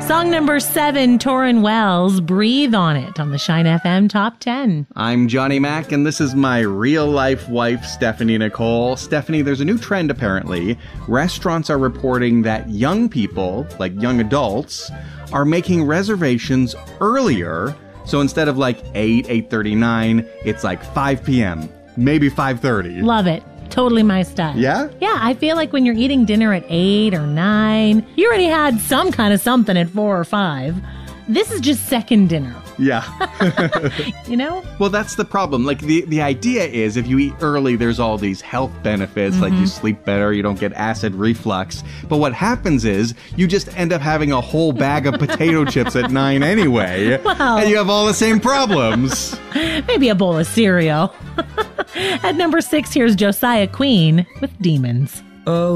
Song number 7, Torrin Wells, Breathe on It on the Shine FM Top 10. I'm Johnny Mac, and this is my real-life wife, Stephanie Nicole. Stephanie, there's a new trend, apparently. Restaurants are reporting that young people, like young adults, are making reservations earlier. So instead of like 8:39, it's like 5 p.m., maybe 5:30. Love it. Totally my style. Yeah? Yeah, I feel like when you're eating dinner at 8 or 9, you already had some kind of something at 4 or 5. This is just second dinner. Yeah. You know? Well, that's the problem. Like, the idea is if you eat early, there's all these health benefits, like you sleep better, you don't get acid reflux. But what happens is you just end up having a whole bag of potato chips at 9 anyway, and you have all the same problems. Maybe a bowl of cereal. At number 6, here's Josiah Queen with Demons. Oh.